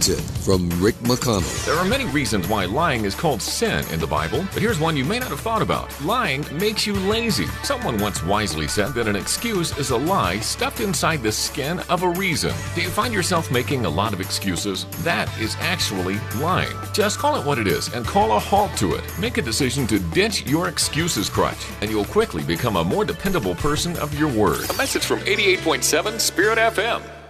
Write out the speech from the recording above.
tip from Rick McConnell. There are many reasons why lying is called sin in the Bible, but here's one you may not have thought about. Lying makes you lazy. Someone once wisely said that an excuse is a lie stuffed inside the skin of a reason. Do you find yourself making a lot of excuses? That is actually lying. Just call it what it is and call a halt to it. Make a decision to ditch your excuses crutch, and you'll quickly become a more dependable person of your word. A message from 88.7 Spirit FM.